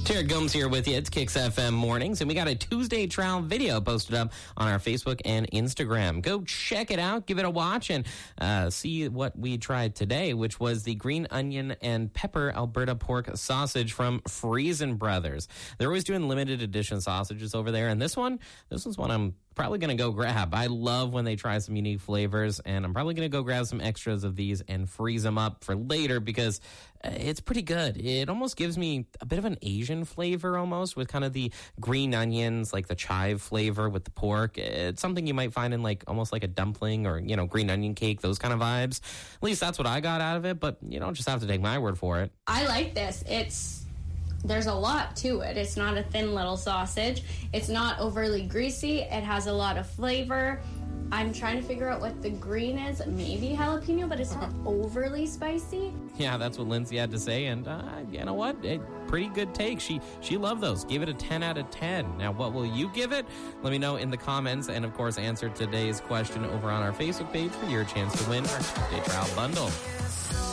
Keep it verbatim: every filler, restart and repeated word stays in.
Jared Gomes here with you. It's Kicks F M Mornings, and we got a Tuesday trial video posted up on our Facebook and Instagram. Go check it out, give it a watch, and uh, see what we tried today, which was the green onion and pepper Alberta pork sausage from Friesen Brothers. They're always doing limited edition sausages over there, and this one, this one's one I'm probably going to go grab. I love when they try some unique flavors, and I'm probably going to go grab some extras of these and freeze them up for later because uh, it's pretty good. It almost gives me a bit of an Asian flavor almost with kind of the green onions, like the chive flavor with the pork. It's something you might find in like almost like a dumpling or, you know, green onion cake, those kind of vibes. At least that's what I got out of it, but you don't just have to take my word for it. I like this. It's There's a lot to it. It's not a thin little sausage. It's not overly greasy. It has a lot of flavor. I'm trying to figure out what the green is. Maybe jalapeno, but it's not overly spicy. Yeah, that's what Lindsay had to say, and uh, you know what? A pretty good take. She she loved those. Gave it a ten out of ten. Now, what will you give it? Let me know in the comments, and of course, answer today's question over on our Facebook page for your chance to win our Tuesday Trial Bundle.